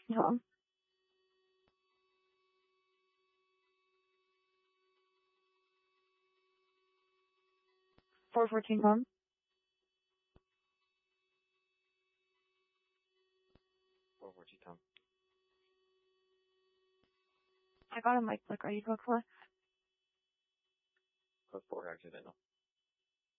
Tom. 414 Tom. Tom. I got a mic click. Are you code 4? Code 4 accidental.